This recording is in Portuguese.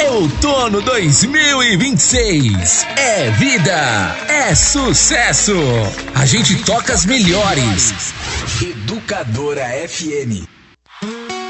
Outono 2026. É vida, é sucesso. A gente toca as melhores. Educadora FM.